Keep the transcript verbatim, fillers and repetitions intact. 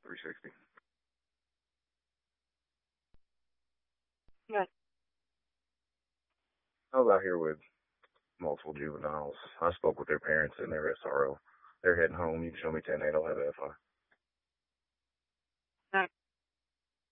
three sixty. Yeah. I was out here with multiple juveniles. I spoke with their parents and their S R O. They're heading home. You can show me ten eight. I'll have F I.